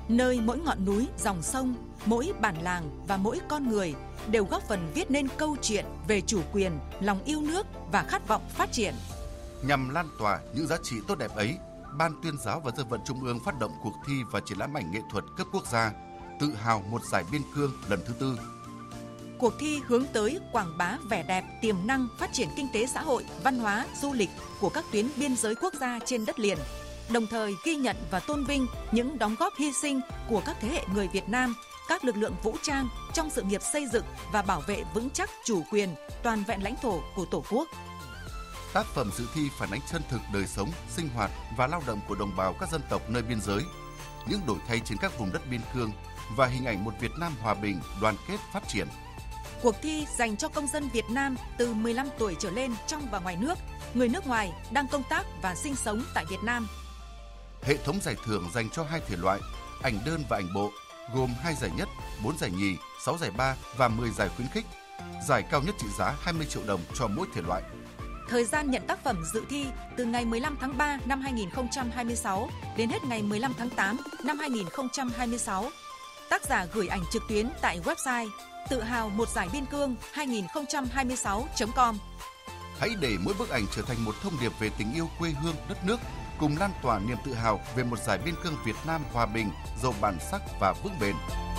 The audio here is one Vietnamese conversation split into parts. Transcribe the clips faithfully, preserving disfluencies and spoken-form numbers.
nơi mỗi ngọn núi, dòng sông, mỗi bản làng và mỗi con người đều góp phần viết nên câu chuyện về chủ quyền, lòng yêu nước và khát vọng phát triển. Nhằm lan tỏa những giá trị tốt đẹp ấy, Ban Tuyên giáo và Dân vận Trung ương phát động cuộc thi và triển lãm ảnh nghệ thuật cấp quốc gia Tự hào một giải biên cương lần thứ tư. Cuộc thi hướng tới quảng bá vẻ đẹp, tiềm năng, phát triển kinh tế xã hội, văn hóa, du lịch của các tuyến biên giới quốc gia trên đất liền, đồng thời ghi nhận và tôn vinh những đóng góp hy sinh của các thế hệ người Việt Nam, các lực lượng vũ trang trong sự nghiệp xây dựng và bảo vệ vững chắc chủ quyền, toàn vẹn lãnh thổ của Tổ quốc. Tác phẩm dự thi phản ánh chân thực đời sống, sinh hoạt và lao động của đồng bào các dân tộc nơi biên giới, những đổi thay trên các vùng đất biên cương và hình ảnh một Việt Nam hòa bình, đoàn kết, phát triển. Cuộc thi dành cho công dân Việt Nam từ mười lăm tuổi trở lên trong và ngoài nước, người nước ngoài đang công tác và sinh sống tại Việt Nam. Hệ thống giải thưởng dành cho hai thể loại, ảnh đơn và ảnh bộ, gồm hai giải nhất, bốn giải nhì, sáu giải ba và mười giải khuyến khích. Giải cao nhất trị giá hai mươi triệu đồng cho mỗi thể loại. Thời gian nhận tác phẩm dự thi từ ngày mười lăm tháng ba năm hai nghìn không trăm hai mươi sáu đến hết ngày mười lăm tháng tám năm hai nghìn không trăm hai mươi sáu. Tác giả gửi ảnh trực tuyến tại website tự hào một giải biên cương hai nghìn không trăm hai mươi sáu chấm com. Hãy để mỗi bức ảnh trở thành một thông điệp về tình yêu quê hương, đất nước, cùng lan tỏa niềm tự hào về một giải biên cương Việt Nam hòa bình, giàu bản sắc và vững bền.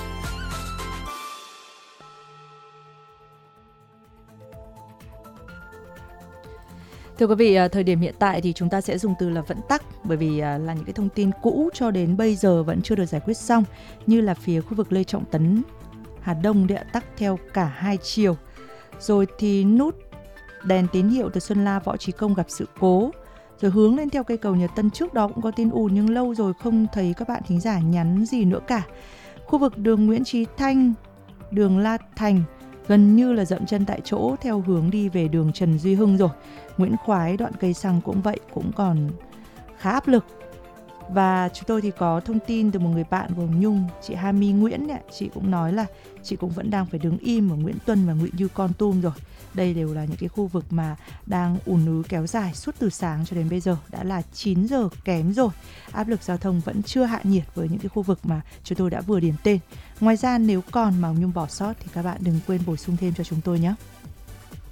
Thưa quý vị, thời điểm hiện tại thì chúng ta sẽ dùng từ là vẫn tắc, bởi vì là những cái thông tin cũ cho đến bây giờ vẫn chưa được giải quyết xong, như là phía khu vực Lê Trọng Tấn, Hà Đông địa tắc theo cả hai chiều. Rồi thì nút đèn tín hiệu từ Xuân La Võ Trí Công gặp sự cố. Rồi hướng lên theo cây cầu Nhật Tân, trước đó cũng có tin ùn nhưng lâu rồi không thấy các bạn thính giả nhắn gì nữa cả. Khu vực đường Nguyễn Chí Thanh, đường La Thành gần như là dậm chân tại chỗ theo hướng đi về đường Trần Duy Hưng rồi. Nguyễn Khoái đoạn cây xăng cũng vậy, cũng còn khá áp lực. Và chúng tôi thì có thông tin từ một người bạn của Hồng Nhung, chị Hà My Nguyễn ấy, chị cũng nói là chị cũng vẫn đang phải đứng im ở Nguyễn Tuân và Nguyễn Như Con Tum rồi. Đây đều là những cái khu vực mà đang ùn ứ kéo dài suốt từ sáng cho đến bây giờ, đã là chín giờ kém rồi. Áp lực giao thông vẫn chưa hạ nhiệt với những cái khu vực mà chúng tôi đã vừa điểm tên. Ngoài ra nếu còn mà Hồng Nhung bỏ sót thì các bạn đừng quên bổ sung thêm cho chúng tôi nhé.